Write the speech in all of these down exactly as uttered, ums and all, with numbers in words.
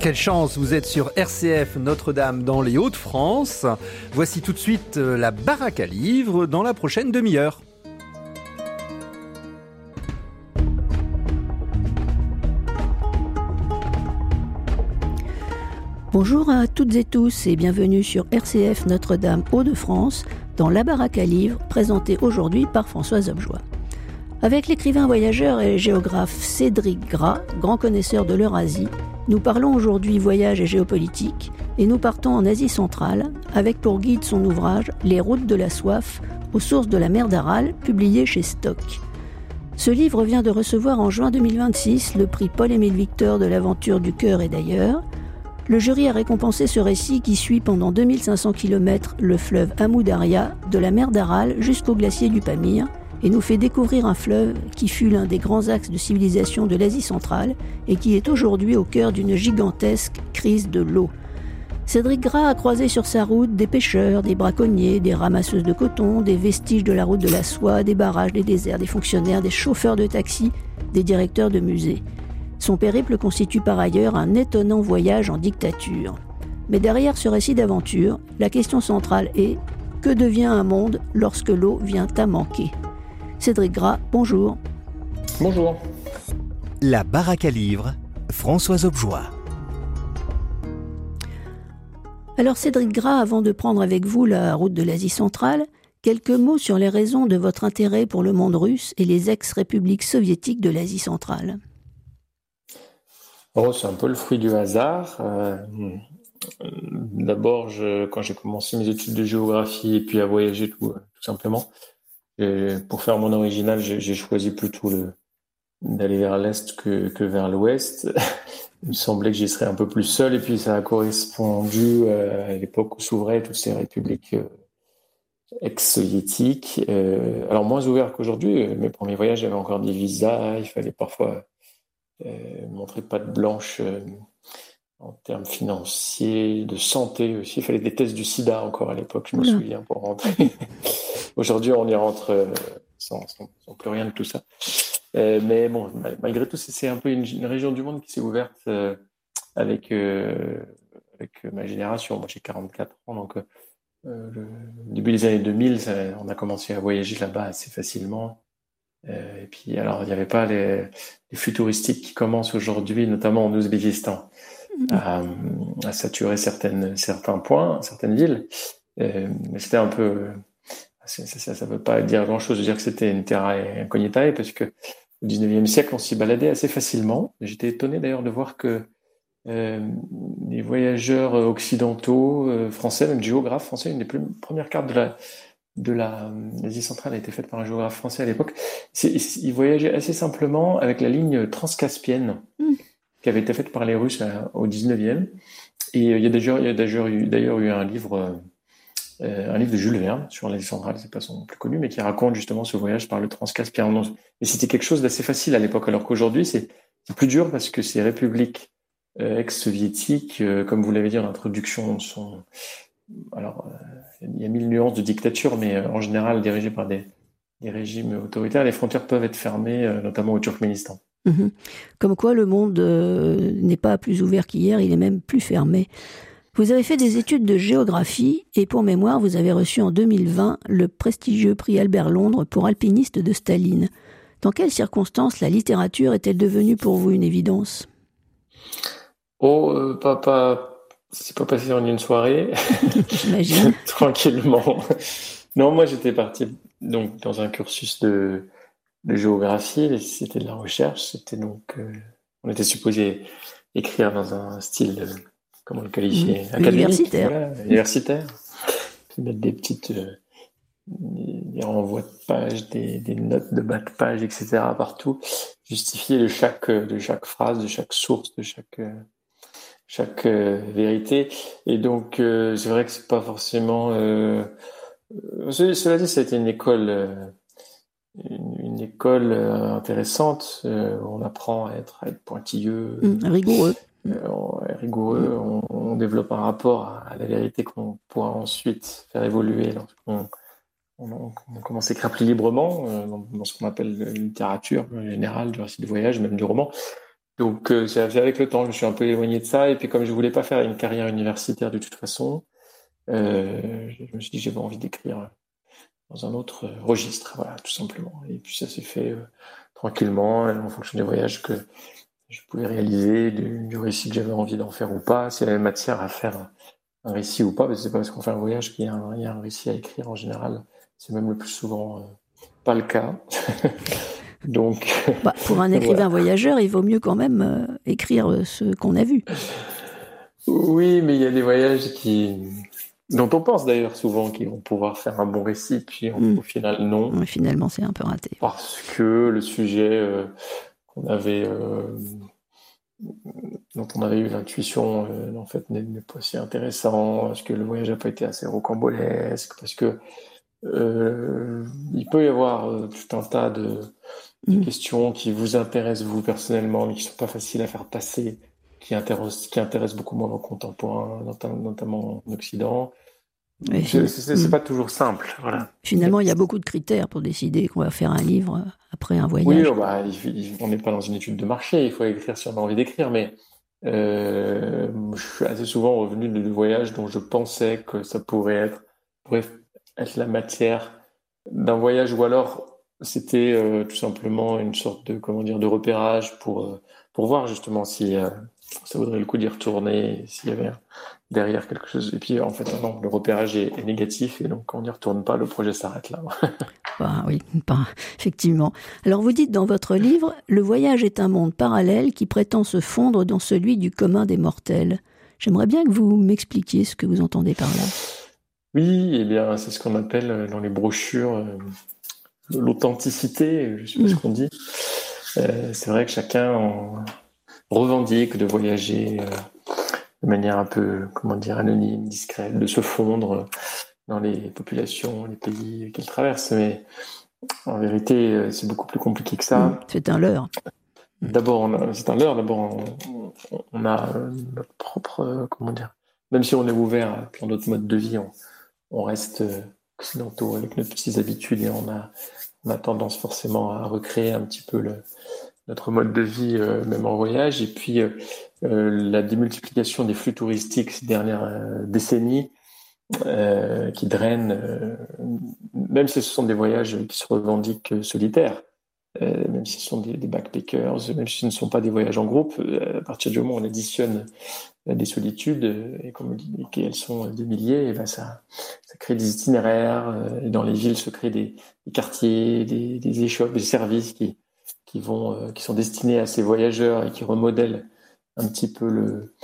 Quelle chance, vous êtes sur R C F Notre-Dame dans les Hauts-de-France. Voici tout de suite la baraque à livres dans la prochaine demi-heure. Bonjour à toutes et tous et bienvenue sur R C F Notre-Dame Hauts-de-France dans la baraque à livres présentée aujourd'hui par Françoise Objoie. Avec l'écrivain voyageur et géographe Cédric Gras, grand connaisseur de l'Eurasie, nous parlons aujourd'hui voyage et géopolitique et nous partons en Asie centrale avec pour guide son ouvrage « Les routes de la soif aux sources de la mer d'Aral » publié chez Stock. Ce livre vient de recevoir en juin deux mille vingt-six le prix Paul-Émile Victor de l'aventure du cœur et d'ailleurs. Le jury a récompensé ce récit qui suit pendant deux mille cinq cents kilomètres le fleuve Amou Daria de la mer d'Aral jusqu'au glacier du Pamir et nous fait découvrir un fleuve qui fut l'un des grands axes de civilisation de l'Asie centrale et qui est aujourd'hui au cœur d'une gigantesque crise de l'eau. Cédric Gras a croisé sur sa route des pêcheurs, des braconniers, des ramasseuses de coton, des vestiges de la route de la soie, des barrages, des déserts, des fonctionnaires, des chauffeurs de taxi, des directeurs de musées. Son périple constitue par ailleurs un étonnant voyage en dictature. Mais derrière ce récit d'aventure, la question centrale est « Que devient un monde lorsque l'eau vient à manquer ?» Cédric Gras, bonjour. Bonjour. La baraque à livres, Françoise Objoie. Alors Cédric Gras, avant de prendre avec vous la route de l'Asie centrale, quelques mots sur les raisons de votre intérêt pour le monde russe et les ex-républiques soviétiques de l'Asie centrale. Oh, c'est un peu le fruit du hasard. Euh, d'abord, je, quand j'ai commencé mes études de géographie et puis à voyager tout, tout simplement, et pour faire mon original, j'ai, j'ai choisi plutôt le, d'aller vers l'est que, que vers l'ouest. Il me semblait que j'y serais un peu plus seul et puis ça a correspondu à l'époque où s'ouvraient toutes ces républiques ex-soviétiques. Euh, alors moins ouvertes qu'aujourd'hui. Mes premiers voyages, j'avais encore des visas, il fallait parfois Euh, montrer patte blanche euh, en termes financiers, de santé aussi. Il fallait des tests du sida encore à l'époque, je me souviens, pour rentrer. Aujourd'hui, on y rentre euh, sans, sans, sans plus rien de tout ça. Euh, mais bon, malgré tout, c'est, c'est un peu une, une région du monde qui s'est ouverte euh, avec, euh, avec ma génération. Moi, j'ai quarante-quatre ans, donc euh, le début des années deux mille, ça, on a commencé à voyager là-bas assez facilement. Euh, et puis, alors, il n'y avait pas les, les flux touristiques qui commencent aujourd'hui, notamment en Ouzbékistan, mmh. à, à saturer certaines, certains points, certaines villes. Euh, mais c'était un peu... Ça ne veut pas dire grand-chose de dire que c'était une terra incognita, parce que au dix-neuvième siècle, on s'y baladait assez facilement. J'étais étonné d'ailleurs de voir que euh, les voyageurs occidentaux, euh, français, même géographes français, une des plus, premières cartes de la... de la, l'Asie centrale a été faite par un géographe français à l'époque. C'est, il voyageait assez simplement avec la ligne transcaspienne mmh. qui avait été faite par les Russes à, au dix-neuvième. Et euh, il y a d'ailleurs, il y a d'ailleurs eu, d'ailleurs eu un livre, euh, un livre de Jules Verne sur l'Asie centrale, c'est pas son plus connu, mais qui raconte justement ce voyage par le transcaspien. Mais c'était quelque chose d'assez facile à l'époque, alors qu'aujourd'hui c'est, c'est plus dur parce que ces républiques euh, ex-soviétiques, euh, comme vous l'avez dit en introduction, sont alors euh, il y a mille nuances de dictature, mais euh, en général dirigées par des, des régimes autoritaires, les frontières peuvent être fermées, euh, notamment au Turkménistan. Mmh. Comme quoi le monde euh, n'est pas plus ouvert qu'hier, il est même plus fermé. Vous avez fait des études de géographie et pour mémoire, vous avez reçu en deux mille vingt le prestigieux prix Albert Londres pour alpiniste de Staline. Dans quelles circonstances la littérature est-elle devenue pour vous une évidence ? Oh, euh, pas, pas, c'est pas passé en une soirée. J'imagine. Tranquillement. Non, moi j'étais parti donc dans un cursus de, de géographie, c'était de la recherche, c'était donc, euh, on était supposé écrire dans un style, euh, comment le qualifier, mmh. Universitaire. Voilà, universitaire. Puis mettre des petites, euh, des renvois de pages, des, des notes de bas de page, et cetera partout, justifier de chaque, de chaque phrase, de chaque source, de chaque, euh, chaque euh, vérité. Et donc, euh, c'est vrai que c'est pas forcément... Euh, euh, cela dit, ça a été une école, euh, une, une école euh, intéressante. Euh, on apprend à être, à être pointilleux, mmh, rigoureux. Euh, on est rigoureux. Mmh. On, on développe un rapport à, à la vérité qu'on pourra ensuite faire évoluer lorsqu'on on, on, on commence à écrire plus librement euh, dans, dans ce qu'on appelle la littérature générale, du récit de voyage, même du roman. Donc euh, c'est avec le temps, je me suis un peu éloigné de ça. Et puis comme je voulais pas faire une carrière universitaire de toute façon, euh, je me suis dit que j'avais envie d'écrire dans un autre registre, voilà, tout simplement. Et puis ça s'est fait euh, tranquillement, en fonction des voyages que je pouvais réaliser, du, du récit que j'avais envie d'en faire ou pas, s'il y avait matière à faire un, un récit ou pas, parce que c'est pas parce qu'on fait un voyage qu'il y a un, il y a un récit à écrire en général. C'est même le plus souvent euh, pas le cas. Donc, bah, pour un écrivain voilà. voyageur, il vaut mieux quand même euh, écrire ce qu'on a vu. Oui, mais il y a des voyages qui, dont on pense d'ailleurs souvent qu'ils vont pouvoir faire un bon récit, puis mmh. au final non. Mais finalement, c'est un peu raté. Parce que le sujet euh, qu'on avait, euh, dont on avait eu l'intuition, euh, en fait, n'est pas si intéressant. Parce que le voyage n'a pas été assez rocambolesque. Parce que euh, il peut y avoir euh, tout un tas de, de mmh. questions qui vous intéressent vous personnellement, mais qui sont pas faciles à faire passer, qui intéressent, qui intéressent beaucoup moins nos contemporains, notamment en Occident. Oui, c'est, c'est, c'est mmh. pas toujours simple, voilà. Finalement, il y a beaucoup de critères pour décider qu'on va faire un livre après un voyage. Oui, bah, il, il, on n'est pas dans une étude de marché, il faut écrire si on a envie d'écrire, mais euh, je suis assez souvent revenu de, de voyages dont je pensais que ça pourrait être, pourrait être la matière d'un voyage, ou alors c'était euh, tout simplement une sorte de, comment dire, de repérage pour, euh, pour voir justement si euh, ça vaudrait le coup d'y retourner, s'il y avait derrière quelque chose. Et puis en fait, non, le repérage est, est négatif, et donc quand on n'y retourne pas, le projet s'arrête là. Bah, oui, pas, effectivement. Alors vous dites dans votre livre, le voyage est un monde parallèle qui prétend se fondre dans celui du commun des mortels. J'aimerais bien que vous m'expliquiez ce que vous entendez par là. Oui, eh bien, c'est ce qu'on appelle dans les brochures euh, l'authenticité, je sais pas mmh. ce qu'on dit. Euh, c'est vrai que chacun en revendique de voyager euh, de manière un peu, comment dire, anonyme, discrète, de se fondre dans les populations, les pays qu'il traverse. Mais en vérité, c'est beaucoup plus compliqué que ça. Mmh, c'est un leurre. D'abord, on a, c'est un leurre. D'abord, on, on a notre propre, comment dire, même si on est ouvert à plein d'autres modes de vie, on, on reste occidentaux avec nos petites habitudes, et on a, on a tendance forcément à recréer un petit peu le, notre mode de vie, euh, même en voyage. Et puis, euh, la démultiplication des flux touristiques ces dernières euh, décennies, Euh, qui drainent, euh, même si ce sont des voyages qui se revendiquent solitaires, euh, même si ce sont des, des backpackers, même si ce ne sont pas des voyages en groupe, euh, à partir du moment où on additionne euh, des solitudes, euh, et comme et qu'elles sont des milliers, et ben ça, ça crée des itinéraires, euh, et dans les villes se créent des, des quartiers, des, des échoppes, des services qui, qui, vont, euh, qui sont destinés à ces voyageurs et qui remodèlent un petit peu le...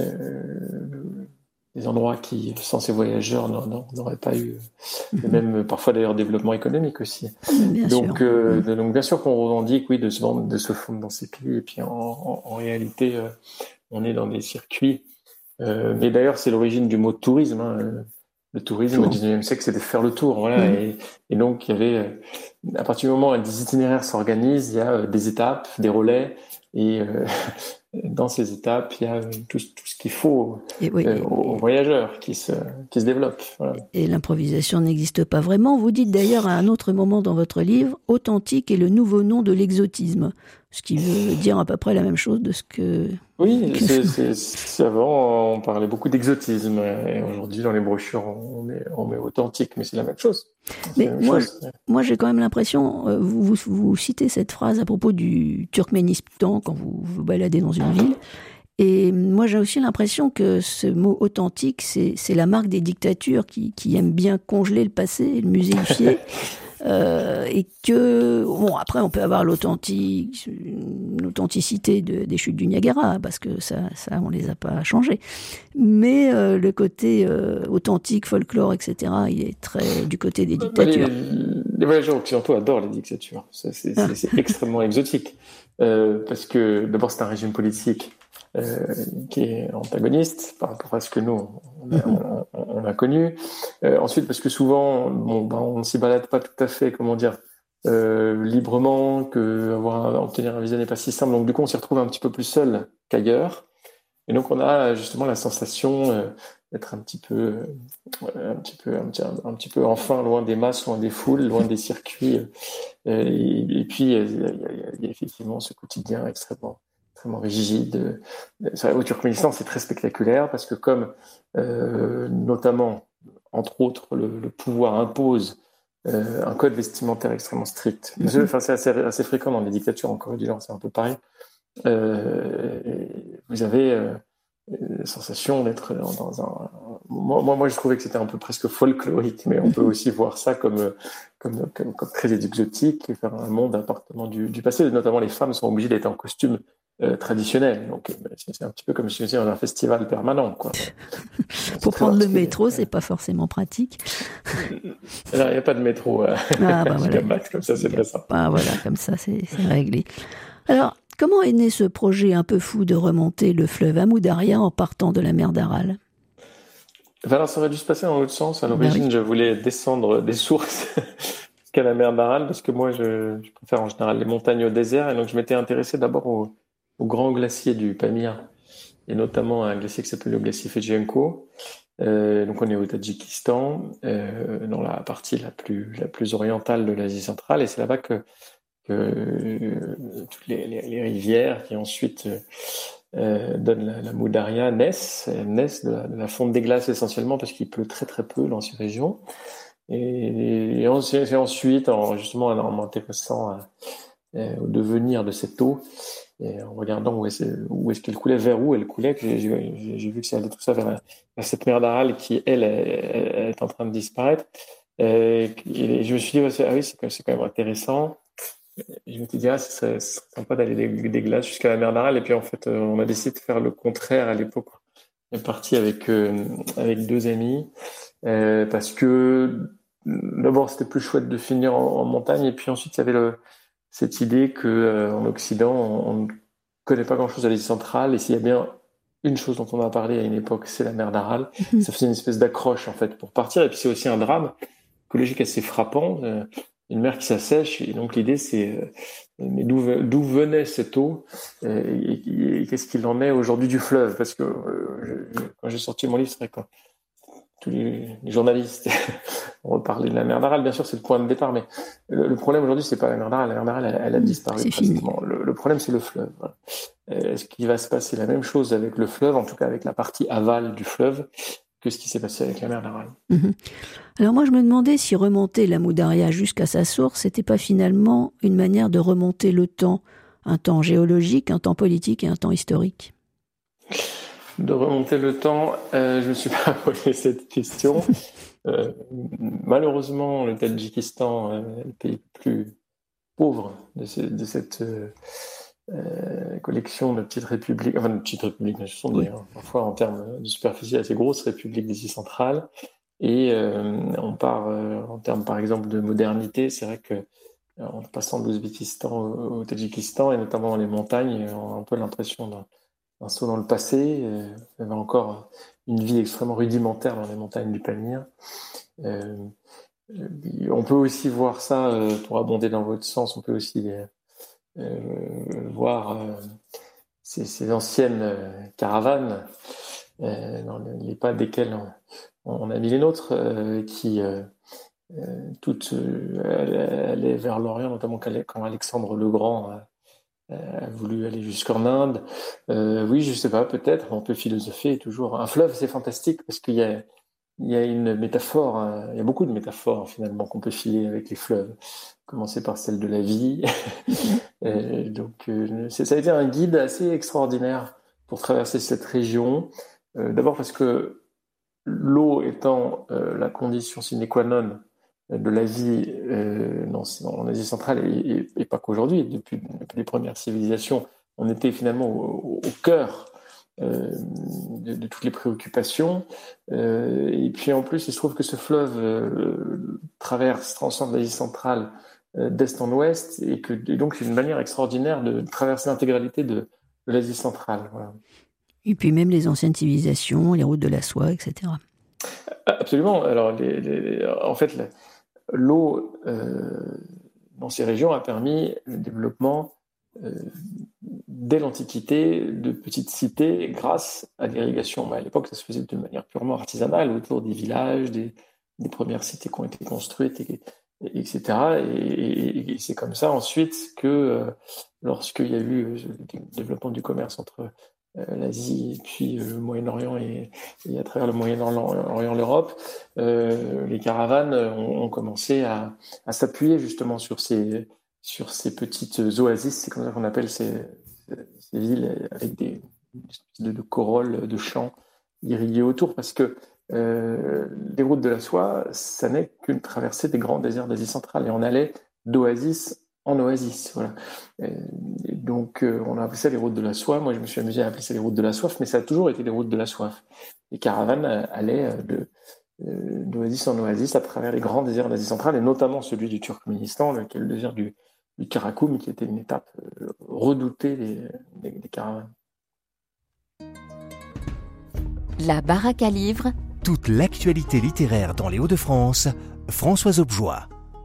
Euh, des endroits qui, sans ces voyageurs, n'auraient pas eu, et même parfois d'ailleurs développement économique aussi. Bien donc, sûr. Euh, mmh. donc bien sûr qu'on revendique, oui, de se vendre, de se fondre dans ces pays, et puis en, en, en réalité, euh, on est dans des circuits. Euh, mais d'ailleurs, c'est l'origine du mot tourisme. Hein. Le tourisme tour. Au dix-neuvième siècle, c'était faire le tour, voilà. Mmh. Et, et donc, il y avait, à partir du moment où des itinéraires s'organisent, il y a des étapes, des relais, et euh, dans ces étapes, il y a tout, tout ce qu'il faut et oui, euh, aux voyageurs qui se, qui se développent. Voilà. Et l'improvisation n'existe pas vraiment. Vous dites d'ailleurs à un autre moment dans votre livre, authentique est le nouveau nom de l'exotisme, ce qui veut dire à peu près la même chose de ce que... Oui, c'est, c'est, c'est avant on parlait beaucoup d'exotisme, et aujourd'hui dans les brochures on met, on met authentique, mais c'est la même chose. Mais même moi, chose. moi j'ai quand même l'impression, vous, vous, vous citez cette phrase à propos du Turkménistan quand vous vous baladez dans une ville, et moi j'ai aussi l'impression que ce mot authentique c'est, c'est la marque des dictatures qui, qui aiment bien congeler le passé et le muséifier. Euh, et que bon après on peut avoir l'authentique, l'authenticité de, des chutes du Niagara parce que ça, ça on les a pas changées, mais euh, le côté euh, authentique, folklore, et cetera, il est très du côté des dictatures. Les, les voyageurs occidentaux adorent les dictatures, ça, c'est, c'est, c'est extrêmement exotique euh, parce que d'abord c'est un régime politique Euh, qui est antagoniste par rapport à ce que nous on a, on, on a connu. Euh, ensuite, parce que souvent, bon, ben, on ne s'y balade pas tout à fait, comment dire, euh, librement, que avoir obtenir un visa n'est pas si simple. Donc du coup, on s'y retrouve un petit peu plus seul qu'ailleurs. Et donc, on a justement la sensation euh, d'être un petit peu, euh, un petit peu, un petit, un petit peu enfin loin des masses, loin des foules, loin des circuits. Euh, et, et puis, il y, a, il y a effectivement ce quotidien extrêmement extrêmement rigide. Au Turkménistan, c'est très spectaculaire parce que comme, euh, notamment, entre autres, le, le pouvoir impose euh, un code vestimentaire extrêmement strict. Mm-hmm. Enfin, c'est assez, assez fréquent dans les dictatures en Corée du Nord, c'est un peu pareil. Euh, vous avez euh, la sensation d'être dans, dans un... Moi, moi, moi, je trouvais que c'était un peu presque folklorique, mais on peut aussi voir ça comme, comme, comme, comme très exotique, faire un monde appartenant du, du passé. Notamment, les femmes sont obligées d'être en costume euh, traditionnel. Donc, c'est, c'est un petit peu comme si j'étais dans un festival permanent, quoi. Pour prendre le métro, c'est pas forcément pratique. Alors, il n'y a pas de métro. Euh, ah, bah voilà. Max, comme ça, c'est très simple. Ah, voilà, comme ça, c'est, c'est réglé. Alors, comment est né ce projet un peu fou de remonter le fleuve Amou Daria en partant de la mer d'Aral ? Ben alors, ça aurait dû se passer dans l'autre sens. À l'origine, ben oui. je voulais descendre des sources jusqu'à la mer d'Aral, parce que moi, je, je préfère en général les montagnes au désert, et donc je m'étais intéressé d'abord au, au grand glacier du Pamir, et notamment à un glacier qui s'appelle le glacier Fedjenko. Euh, donc on est au Tadjikistan, euh, dans la partie la plus, la plus orientale de l'Asie centrale, et c'est là-bas que, que euh, toutes les, les, les rivières qui ensuite... Euh, donne la, la Amou Daria naissent, naissent de la, de la fonte des glaces essentiellement parce qu'il pleut très très peu dans ces régions. Et, et on s'est ensuite, en, justement en m'intéressant au devenir de cette eau, et en regardant où est-ce, où est-ce qu'elle coulait, vers où elle coulait, que j'ai, j'ai, j'ai vu que ça allait tout ça vers, la, vers cette mer d'Aral qui, elle, est, est en train de disparaître. Et, et je me suis dit, ah oui, c'est, c'est quand même intéressant. Et je me suis dit, ah, ce serait, ce serait sympa d'aller des, des glaces jusqu'à la mer d'Aral. Et puis, en fait, euh, on a décidé de faire le contraire à l'époque. On est parti avec, euh, avec deux amis, euh, parce que d'abord, c'était plus chouette de finir en, en montagne. Et puis ensuite, il y avait le, cette idée que, euh, en Occident, on, on ne connaît pas grand-chose à l'Asie centrale. Et s'il y a bien une chose dont on a parlé à une époque, c'est la mer d'Aral. Mmh. Ça faisait une espèce d'accroche, en fait, pour partir. Et puis, c'est aussi un drame écologique assez frappant. Euh, une mer qui s'assèche, et donc l'idée c'est euh, mais d'où, d'où venait cette eau euh, et, et, et qu'est-ce qu'il en est aujourd'hui du fleuve, parce que euh, je, quand j'ai sorti mon livre, c'est vrai que tous les, les journalistes ont reparlé de la mer d'Aral, bien sûr c'est le point de départ, mais le, le problème aujourd'hui c'est pas la mer d'Aral, la mer d'Aral elle, elle a disparu c'est pratiquement. Le, le problème c'est le fleuve. Voilà. Est-ce qu'il va se passer la même chose avec le fleuve, en tout cas avec la partie aval du fleuve, que ce qui s'est passé avec la mer d'Aral. Mmh. Alors moi je me demandais si remonter l'Amou Daria jusqu'à sa source, c'était pas finalement une manière de remonter le temps, un temps géologique, un temps politique et un temps historique. De remonter le temps, euh, je ne me suis pas posé cette question. euh, malheureusement, le Tadjikistan euh, est le pays le plus pauvre de, ce, de cette euh, euh, collection de petites républiques, enfin de petites républiques, ce sont des, oui. hein, parfois en termes de superficie assez grosses républiques d'Asie centrale. Et euh, on part euh, en termes, par exemple, de modernité. C'est vrai que en passant de l'Ouzbékistan au, au Tadjikistan, et notamment dans les montagnes, on a un peu l'impression d'un, d'un saut dans le passé. Euh, il y avait encore une vie extrêmement rudimentaire dans les montagnes du Pamir. Euh, on peut aussi voir ça, euh, pour abonder dans votre sens, on peut aussi euh, voir euh, ces, ces anciennes euh, caravanes, euh, dans les pas desquelles on, on a mis les nôtres, euh, qui euh, euh, toutes euh, allaient vers l'Orient, notamment quand Alexandre le Grand a, a voulu aller jusqu'en Inde. Euh, oui, je sais pas, peut-être, on peut philosopher toujours. Un fleuve, c'est fantastique parce qu'il y a, il y a une métaphore, hein, il y a beaucoup de métaphores finalement qu'on peut filer avec les fleuves. Commencer par celle de la vie. Et donc, euh, c'est, ça a été un guide assez extraordinaire pour traverser cette région. Euh, d'abord parce que l'eau étant euh, la condition sine qua non de la vie euh, dans, en Asie centrale, et, et, et pas qu'aujourd'hui, depuis, depuis les premières civilisations, on était finalement au, au cœur euh, de, de toutes les préoccupations. Euh, et puis en plus, il se trouve que ce fleuve euh, traverse, transcende l'Asie centrale euh, d'est en ouest, et que et donc c'est une manière extraordinaire de traverser l'intégralité de, de l'Asie centrale. Voilà. Et puis même les anciennes civilisations, les routes de la soie, et cetera. Absolument. Alors, les, les, en fait, la, l'eau euh, dans ces régions a permis le développement euh, dès l'Antiquité de petites cités grâce à l'irrigation. Mais à l'époque, ça se faisait de manière purement artisanale autour des villages, des, des premières cités qui ont été construites et, et cetera. Et, et, et c'est comme ça ensuite que, euh, lorsqu'il y a eu le développement du commerce entre euh, l'Asie et puis euh, le Moyen-Orient et, et à travers le Moyen-Orient l'Europe, euh, les caravanes ont, ont commencé à, à s'appuyer justement sur ces, sur ces petites oasis, c'est comme ça qu'on appelle ces, ces villes avec des de, de corolles, de champs irrigués autour, parce que euh, les routes de la soie, ça n'est qu'une traversée des grands déserts d'Asie centrale, et on allait d'oasis en oasis, voilà. Et, et donc euh, on a appelé ça les routes de la soie. Moi je me suis amusé à appeler ça les routes de la soif, mais ça a toujours été les routes de la soif. Les caravanes euh, allaient de euh, d'oasis en oasis à travers les grands déserts d'Asie centrale, et notamment celui du Turkménistan, le, le désert du, du Karakoum, qui était une étape euh, redoutée des, des, des caravanes. La baraque à livres. Toute l'actualité littéraire dans les Hauts-de-France, Françoise Objoie.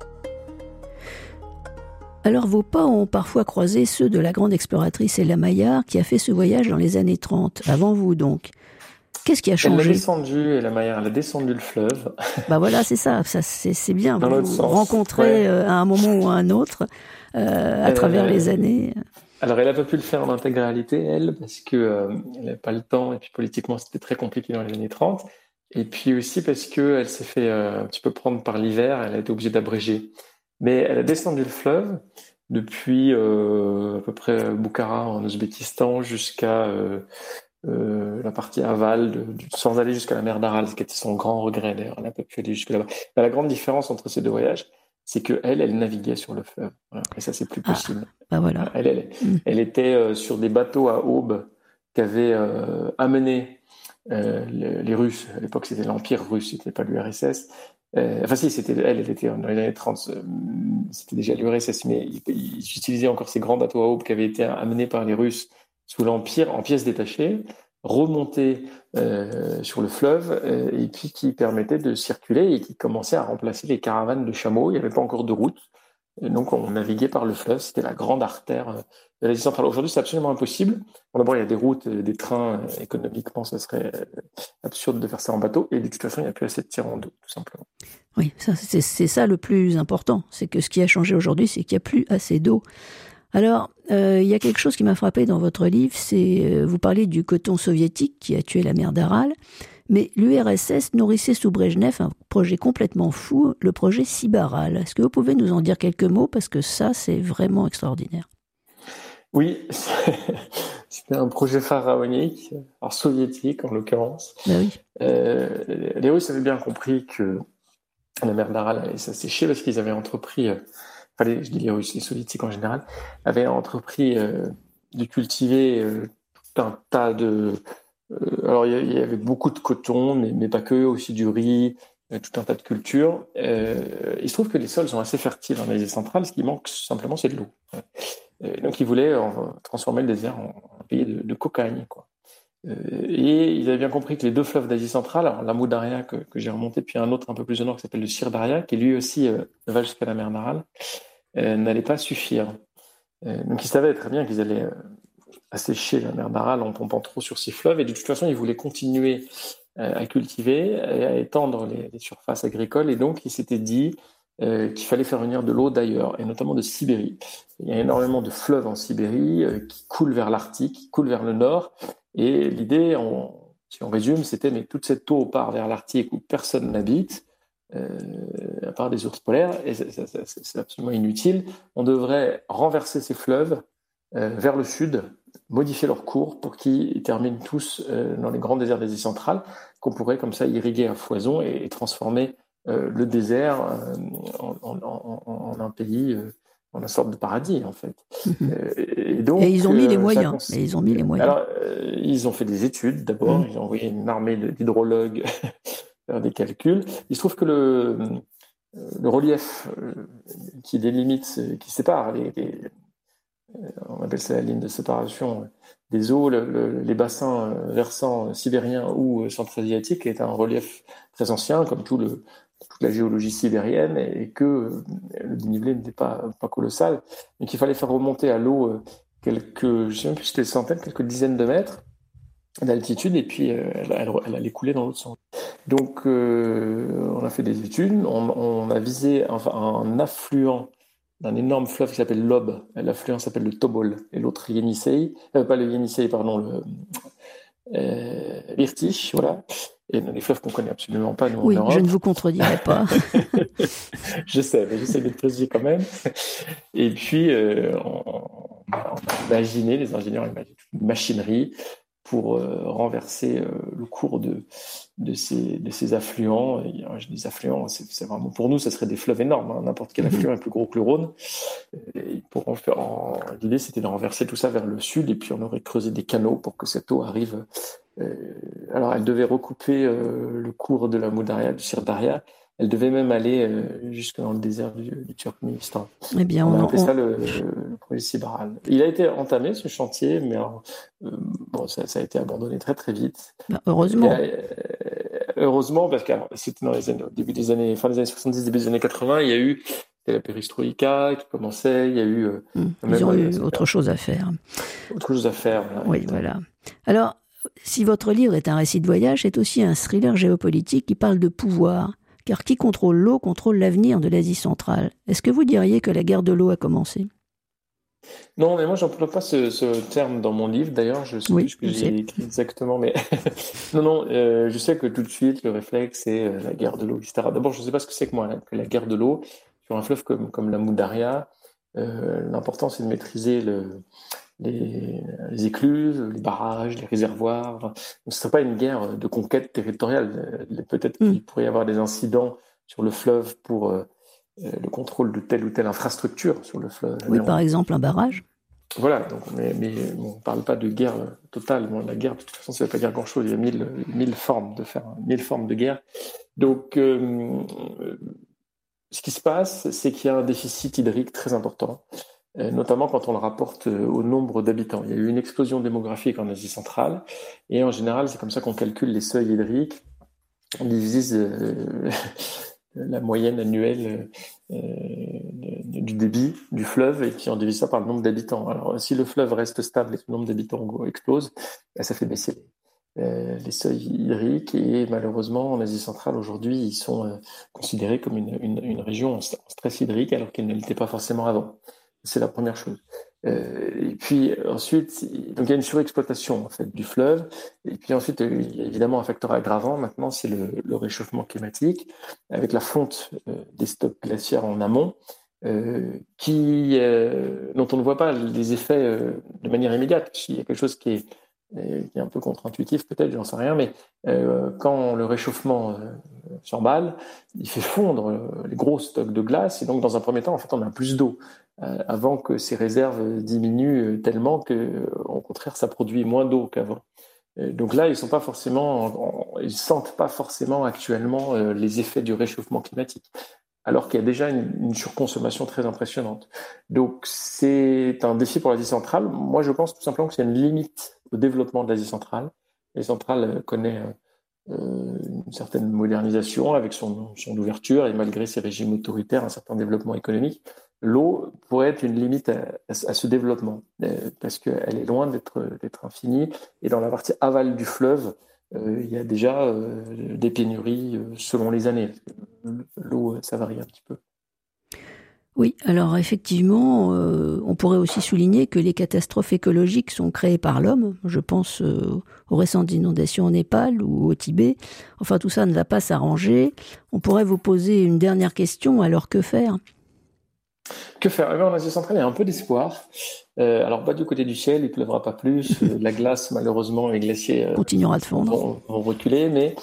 Alors vos pas ont parfois croisé ceux de la grande exploratrice Ella Maillard qui a fait ce voyage dans les années trente, avant vous donc. Qu'est-ce qui a changé ? Elle a descendu, Ella Maillard, elle a descendu le fleuve. Bah voilà, c'est ça, ça c'est, c'est bien. Dans vous l'autre vous sens, rencontrez ouais. à un moment ou à un autre, euh, à euh, travers les années. Alors elle n'a pas pu le faire en intégralité, elle, parce que euh, elle n'avait pas le temps, et puis politiquement c'était très compliqué dans les années trente. Et puis aussi parce qu'elle s'est fait euh, un petit peu prendre par l'hiver, elle a été obligée d'abréger. Mais elle a descendu le fleuve depuis euh, à peu près Boukhara en Ouzbékistan jusqu'à euh, euh, la partie aval, de, de, sans aller jusqu'à la mer d'Aral, ce qui était son grand regret d'ailleurs. Elle n'a pas pu aller jusque là-bas. Mais la grande différence entre ces deux voyages, c'est que elle, elle naviguait sur le fleuve. Voilà. Et ça, c'est plus possible. Ah, bah voilà. Elle, elle, mmh. elle était euh, sur des bateaux à aubes qu'avaient euh, amené euh, les, les Russes. À l'époque, c'était l'Empire russe, c'était pas l'U R S S. Euh, enfin si, c'était elle, elle était dans les années trente, euh, c'était déjà l'U R S S, mais ils, ils utilisaient encore ces grands bateaux à aubes qui avaient été amenés par les Russes sous l'Empire en pièces détachées, remontés euh, sur le fleuve, euh, et puis qui permettaient de circuler et qui commençaient à remplacer les caravanes de chameaux. Il n'y avait pas encore de route. Et donc, on naviguait par le fleuve. C'était la grande artère de l'Asie centrale. Aujourd'hui, c'est absolument impossible. Bon, d'abord, il y a des routes, des trains. Économiquement, ça serait absurde de faire ça en bateau. Et de toute façon, il n'y a plus assez de tirants d'eau, tout simplement. Oui, ça, c'est, c'est ça le plus important. C'est que ce qui a changé aujourd'hui, c'est qu'il n'y a plus assez d'eau. Alors, euh, il y a quelque chose qui m'a frappé dans votre livre, c'est euh, vous parlez du coton soviétique qui a tué la mer d'Aral. Mais l'U R S S nourrissait sous Brejnev un projet complètement fou, le projet Sibaral. Est-ce que vous pouvez nous en dire quelques mots ? Parce que ça, c'est vraiment extraordinaire. Oui, c'était un projet pharaonique, alors soviétique en l'occurrence. Ben oui. Euh, les Russes avaient bien compris que la mer d'Aral allait s'assécher parce qu'ils avaient entrepris, euh, enfin les, je dis les Russes, les soviétiques en général, avaient entrepris euh, de cultiver euh, tout un tas de... Euh, alors, il y, y avait beaucoup de coton, mais, mais pas que, aussi du riz, euh, tout un tas de cultures. Euh, il se trouve que les sols sont assez fertiles en Asie centrale. Ce qui manque simplement, c'est de l'eau. Euh, donc, ils voulaient euh, transformer le désert en un pays de, de cocagne, quoi. Euh, et ils avaient bien compris que les deux fleuves d'Asie centrale, alors l'Amou Daria que, que j'ai remonté, puis un autre un peu plus au nord qui s'appelle le Sir Daria, qui lui aussi euh, va jusqu'à la mer d'Aral, euh, n'allait pas suffire. Euh, donc, ils savaient très bien qu'ils allaient... Euh, assécher la mer d'Aral en pompant trop sur ces fleuves, et de toute façon, ils voulaient continuer euh, à cultiver et à étendre les, les surfaces agricoles, et donc ils s'étaient dit euh, qu'il fallait faire venir de l'eau d'ailleurs, et notamment de Sibérie. Il y a énormément de fleuves en Sibérie euh, qui coulent vers l'Arctique, qui coulent vers le nord, et l'idée, on, si on résume, c'était mais toute cette eau part vers l'Arctique où personne n'habite, euh, à part des ours polaires, et c'est, c'est, c'est, c'est absolument inutile. On devrait renverser ces fleuves euh, vers le sud, modifier leur cours pour qu'ils terminent tous euh, dans les grands déserts d'Asie centrale, qu'on pourrait comme ça irriguer à foison et, et transformer euh, le désert euh, en, en, en, en un pays, euh, en une sorte de paradis en fait. Mmh. Euh, et, donc, et ils ont mis euh, les moyens. Cons... Et ils ont mis les moyens. Alors, euh, ils ont fait des études d'abord, mmh. ils ont envoyé une armée d'hydrologues faire des calculs. Il se trouve que le, le relief euh, qui délimite, qui sépare les, les on appelle ça la ligne de séparation des eaux, le, le, les bassins versants sibériens ou centra-asiatiques est un relief très ancien, comme tout le, toute la géologie sibérienne, et, et que le dénivelé n'était pas, pas colossal. Donc il fallait faire remonter à l'eau quelques, je ne sais même plus si c'était centaines, quelques dizaines de mètres d'altitude, et puis elle, elle, elle allait couler dans l'autre sens. Donc, euh, on a fait des études, on, on a visé un, un affluent d'un énorme fleuve qui s'appelle l'Ob. L'affluent s'appelle le Tobol, et l'autre Yenisei, euh, pas le Yenisei, pardon, le euh, l'Irtych, voilà. Et les fleuves qu'on connaît absolument pas, nous, Oui, en Europe. je ne vous contredirai pas. Je sais, mais j'essaie d'être précis quand même. Et puis, euh, on, on a imaginé, les ingénieurs imaginent une machinerie pour euh, renverser euh, le cours de, de, ces, de ces affluents. Et, euh, je dis affluents, c'est, c'est vraiment, pour nous, ça serait des fleuves énormes. Hein. N'importe quel affluent est plus gros que le Rhône. Et pour en faire, en, l'idée, c'était de renverser tout ça vers le sud, et puis on aurait creusé des canaux pour que cette eau arrive. Euh, alors, elle devait recouper euh, le cours de la Moudaria, du Sirdaria. Elle devait même aller euh, jusque dans le désert du, du Turkménistan. Eh bien, on, on a en- appelé on- ça le, le projet Sibaral. Il a été entamé, ce chantier, mais euh, bon, ça, ça a été abandonné très très vite. bah, heureusement. Et, euh, heureusement, parce que alors, c'était dans les années, au début des années, fin des années soixante-dix, début des années quatre-vingts, il y a eu c'était la perestroïka qui commençait, il y a eu euh, Hum, Ils même, ont euh, eu autre chose à faire. autre chose à faire. Voilà. Oui, voilà. Alors, si votre livre est un récit de voyage, c'est aussi un thriller géopolitique qui parle de pouvoir. Car qui contrôle l'eau contrôle l'avenir de l'Asie centrale. Est-ce que vous diriez que la guerre de l'eau a commencé ? Non, mais moi, j'emploie pas ce, ce terme dans mon livre. D'ailleurs, je sais Oui, plus ce que je j'ai sais. écrit exactement, mais non, non, euh, je sais que tout de suite, le réflexe, c'est euh, la guerre de l'eau, et cetera. D'abord, je sais pas ce que c'est que moi, là, que la guerre de l'eau sur un fleuve comme, comme la Moudaria. Euh, l'important, c'est de maîtriser le, les, les écluses, les barrages, les réservoirs. Donc, ce ne serait pas une guerre de conquête territoriale. Euh, Peut-être Mm. qu'il pourrait y avoir des incidents sur le fleuve pour euh, euh, le contrôle de telle ou telle infrastructure sur le fleuve. Oui, Mais on- par exemple, un barrage. voilà, donc, mais, mais on ne parle pas de guerre totale. Bon, la guerre, de toute façon, ça ne veut pas dire grand-chose. Il y a mille, mille formes de faire, mille formes de guerre. Donc, euh, ce qui se passe, c'est qu'il y a un déficit hydrique très important, euh, notamment quand on le rapporte euh, au nombre d'habitants. Il y a eu une explosion démographique en Asie centrale, et en général, c'est comme ça qu'on calcule les seuils hydriques. On divise euh, la moyenne annuelle euh, de- du débit du fleuve, et puis on divise ça par le nombre d'habitants. Alors, si le fleuve reste stable et que le nombre d'habitants explose, ben, ça fait baisser les, euh, les seuils hydriques, et malheureusement, en Asie centrale, aujourd'hui, ils sont euh, considérés comme une, une, une région en st- en stress hydrique, alors qu'ils ne l'étaient pas forcément avant. C'est la première chose. Euh, et puis ensuite, donc il y a une surexploitation en fait du fleuve. Et puis ensuite, euh, il y a évidemment un facteur aggravant. Maintenant, c'est le, le réchauffement climatique, avec la fonte euh, des stocks glaciaires en amont, euh, qui, euh, dont on ne voit pas les effets euh, de manière immédiate. Il y a quelque chose qui est, euh, qui est un peu contre-intuitif, peut-être, j'en sais rien, mais euh, quand le réchauffement euh, s'emballe, il fait fondre euh, les gros stocks de glace, et donc dans un premier temps, en fait, on a plus d'eau. Euh, avant que ces réserves diminuent tellement que, euh, au contraire, ça produit moins d'eau qu'avant. Euh, donc là, ils sont pas forcément, en- en- ils sentent pas forcément actuellement euh, les effets du réchauffement climatique, alors qu'il y a déjà une, une surconsommation très impressionnante. Donc c'est un défi pour l'Asie centrale. Moi, je pense tout simplement qu'il y a une limite au développement de l'Asie centrale. L'Asie centrale euh, connaît euh, une certaine modernisation avec son, son ouverture, et malgré ses régimes autoritaires, un certain développement économique. L'eau pourrait être une limite à, à, à ce développement, euh, parce qu'elle est loin d'être, d'être infinie. Et dans la partie aval du fleuve, euh, il y a déjà euh, des pénuries euh, selon les années. L'eau, ça varie un petit peu. Oui, alors effectivement, euh, on pourrait aussi souligner que les catastrophes écologiques sont créées par l'homme. Je pense euh, aux récentes inondations au Népal ou au Tibet. Enfin, tout ça ne va pas s'arranger. On pourrait vous poser une dernière question, alors que faire ? Que faire? Eh bien, en Asie centrale, il y a un peu d'espoir. Euh, alors, pas du côté du ciel, il pleuvra pas plus. Euh, la glace, malheureusement, les glaciers euh, Continuera de fondre. vont, vont reculer, mais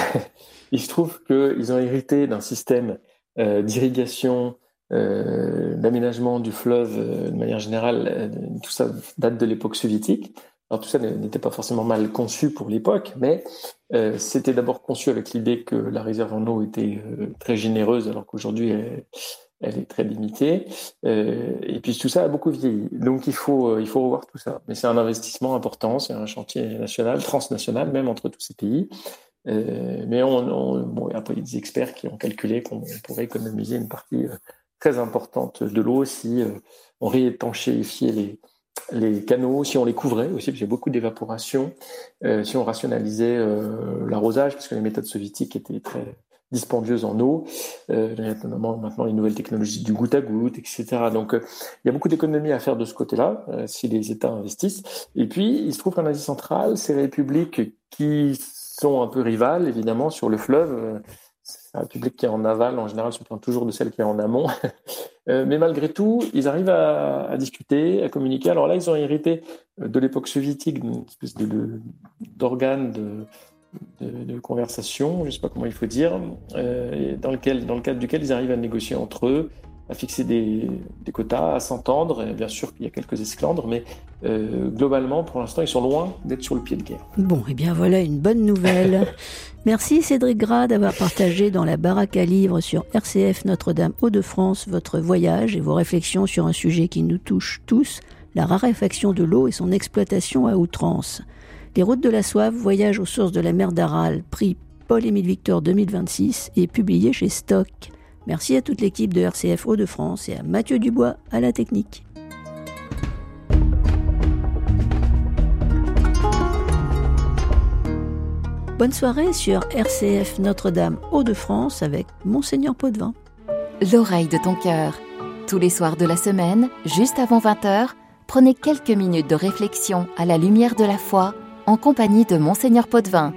il se trouve qu'ils ont hérité d'un système euh, d'irrigation, euh, d'aménagement du fleuve euh, de manière générale. Euh, tout ça date de l'époque soviétique. Alors, tout ça n'était pas forcément mal conçu pour l'époque, mais euh, c'était d'abord conçu avec l'idée que la réserve en eau était euh, très généreuse, alors qu'aujourd'hui, elle, elle est très limitée. Euh, et puis tout ça a beaucoup vieilli. Donc il faut, euh, il faut revoir tout ça. Mais c'est un investissement important, c'est un chantier national, transnational, même entre tous ces pays. Euh, mais on, on, bon, après, il y a des experts qui ont calculé qu'on pourrait économiser une partie euh, très importante de l'eau si euh, on réétanchéifiait les, les canaux, si on les couvrait aussi, parce qu'il y a beaucoup d'évaporation, euh, si on rationalisait euh, l'arrosage, parce que les méthodes soviétiques étaient très dispendieuses en eau, euh, il y a notamment maintenant les nouvelles technologies du goutte à goutte, et cetera. Donc euh, il y a beaucoup d'économies à faire de ce côté-là, euh, si les États investissent. Et puis il se trouve qu'en Asie centrale, ces républiques qui sont un peu rivales, évidemment, sur le fleuve, euh, la République qui est en aval, en général, se plaint toujours de celle qui est en amont. euh, mais malgré tout, ils arrivent à, à discuter, à communiquer. Alors là, ils ont hérité de l'époque soviétique d'une espèce de, de, d'organe de, de, de conversation, je ne sais pas comment il faut dire, euh, dans, lequel, dans le cadre duquel ils arrivent à négocier entre eux, à fixer des, des quotas, à s'entendre. Et bien sûr qu'il y a quelques esclandres, mais euh, globalement, pour l'instant, ils sont loin d'être sur le pied de guerre. Bon, et eh bien voilà une bonne nouvelle. Merci Cédric Gras d'avoir partagé dans la baraque à livres sur R C F Notre-Dame Hauts-de-France votre voyage et vos réflexions sur un sujet qui nous touche tous, la raréfaction de l'eau et son exploitation à outrance. Les routes de la soif, voyage aux sources de la mer d'Aral, prix Paul-Émile Victor deux mille vingt-six et publié chez Stock. Merci à toute l'équipe de R C F Hauts-de-France et à Mathieu Dubois à la technique. Bonne soirée sur R C F Notre-Dame Hauts-de-France avec Monseigneur Potvin. L'oreille de ton cœur. Tous les soirs de la semaine, juste avant vingt heures, prenez quelques minutes de réflexion à la lumière de la foi en compagnie de Monseigneur Potvin.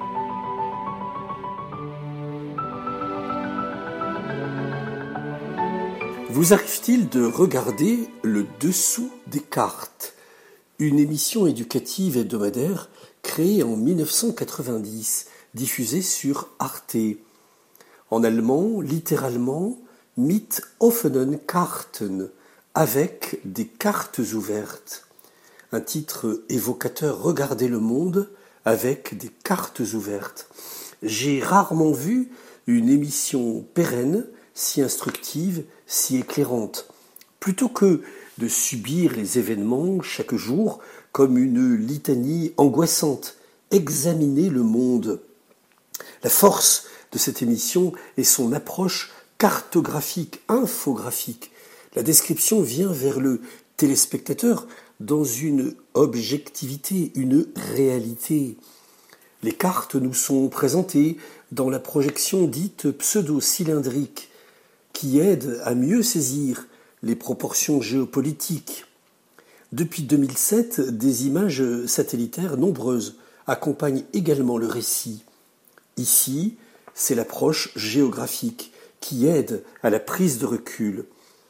Vous arrive-t-il de regarder le dessous des cartes, une émission éducative hebdomadaire créée en dix-neuf cent quatre-vingt-dix, diffusée sur Arte. En allemand, littéralement, mit offenen Karten, avec des cartes ouvertes. Un titre évocateur, Regardez le monde avec des cartes ouvertes. J'ai rarement vu une émission pérenne, si instructive, si éclairante. Plutôt que de subir les événements chaque jour comme une litanie angoissante, examiner le monde. La force de cette émission est son approche cartographique, infographique. La description vient vers le téléspectateur dans une objectivité, une réalité. Les cartes nous sont présentées dans la projection dite pseudo-cylindrique, qui aide à mieux saisir les proportions géopolitiques. Depuis deux mille sept, des images satellitaires nombreuses accompagnent également le récit. Ici, c'est l'approche géographique qui aide à la prise de recul.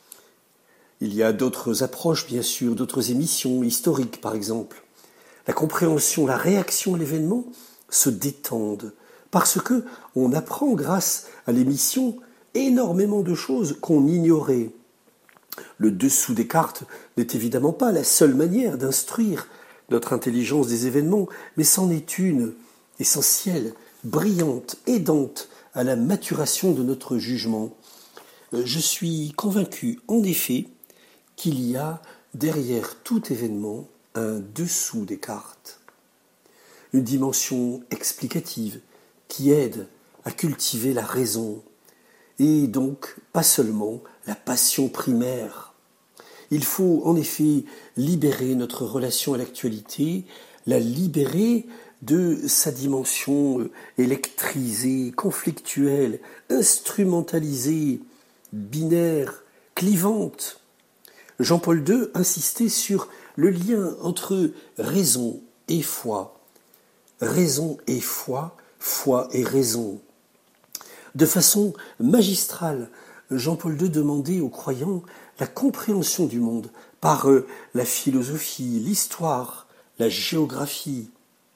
Il y a d'autres approches, bien sûr, d'autres émissions historiques, par exemple. La compréhension, la réaction à l'événement se détendent parce que on apprend grâce à l'émission énormément de choses qu'on ignorait. Le dessous des cartes n'est évidemment pas la seule manière d'instruire notre intelligence des événements, mais c'en est une, essentielle, brillante, aidante à la maturation de notre jugement. Je suis convaincu, en effet, qu'il y a derrière tout événement un dessous des cartes. Une dimension explicative qui aide à cultiver la raison, et donc pas seulement la passion primaire. Il faut en effet libérer notre relation à l'actualité, la libérer de sa dimension électrisée, conflictuelle, instrumentalisée, binaire, clivante. Jean-Paul deux insistait sur le lien entre raison et foi. Raison et foi, foi et raison. De façon magistrale, Jean-Paul deux demandait aux croyants la compréhension du monde par la philosophie, l'histoire, la géographie.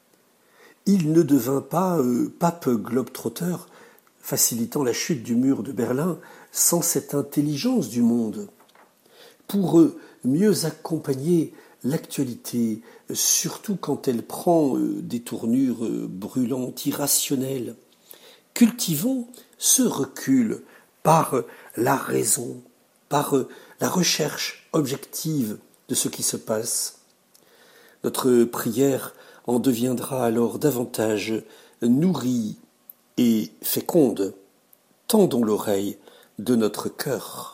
Il ne devint pas euh, pape globe-trotter, facilitant la chute du mur de Berlin, sans cette intelligence du monde. Pour euh, mieux accompagner l'actualité, surtout quand elle prend euh, des tournures euh, brûlantes, irrationnelles, cultivons ce recul par la raison, par la recherche objective de ce qui se passe. Notre prière en deviendra alors davantage nourrie et féconde. Tendons l'oreille de notre cœur.